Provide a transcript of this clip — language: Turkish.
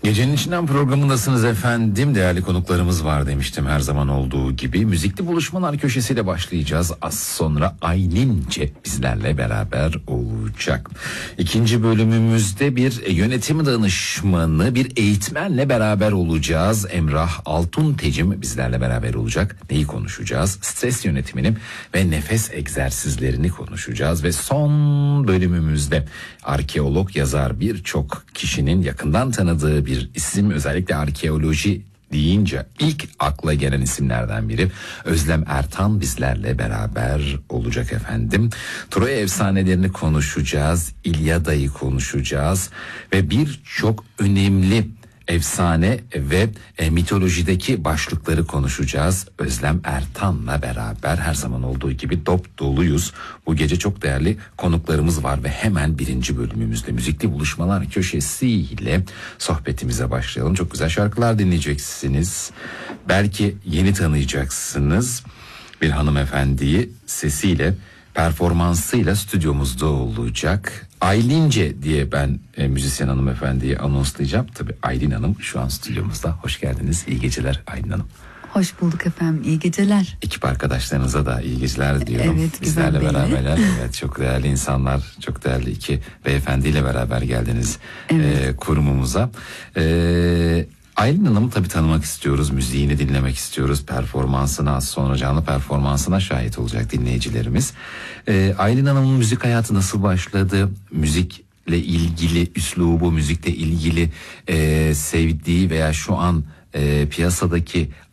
Gecenin içinden programındasınız efendim. Değerli konuklarımız var demiştim, her zaman olduğu gibi. Müzikli buluşmalar köşesiyle başlayacağız. Az sonra Aylince bizlerle beraber olacak. İkinci bölümümüzde bir yönetim danışmanı, bir eğitmenle beraber olacağız. Emrah Altuntecim bizlerle beraber olacak. Neyi konuşacağız? Stres yönetimini ve nefes egzersizlerini konuşacağız. Ve son bölümümüzde arkeolog, yazar, birçok kişinin yakından tanıdığı bir isim, özellikle arkeoloji deyince ilk akla gelen isimlerden biri Özlem Ertan bizlerle beraber olacak efendim. Troya efsanelerini konuşacağız, İlyada'yı konuşacağız ve birçok önemli efsane ve mitolojideki başlıkları konuşacağız. Özlem Ertan'la beraber her zaman olduğu gibi dop doluyuz. Bu gece çok değerli konuklarımız var ve hemen birinci bölümümüzde müzikli buluşmalar köşesiyle sohbetimize başlayalım. Çok güzel şarkılar dinleyeceksiniz. Belki yeni tanıyacaksınız bir hanımefendiyi, sesiyle, performansıyla stüdyomuzda olacak. Aylince diye ben müzisyen hanımefendiyi anonslayacağım. Tabii Aylin Hanım şu an stüdyomuzda. Hoş geldiniz. İyi geceler Aylin Hanım. Hoş bulduk efendim. İyi geceler. Ekip arkadaşlarınıza da iyi geceler diyorum. Evet, bizlerle beraberler. Evet, çok değerli insanlar, çok değerli iki beyefendiyle beraber geldiniz kurumumuza. Aylin Hanım'ı tabii tanımak istiyoruz, müziğini dinlemek istiyoruz, performansına, az sonra canlı performansına şahit olacak dinleyicilerimiz. Aylin Hanım'ın müzik hayatı nasıl başladı? Müzikle ilgili üslubu, müzikle ilgili sevdiği veya şu an piyasadaki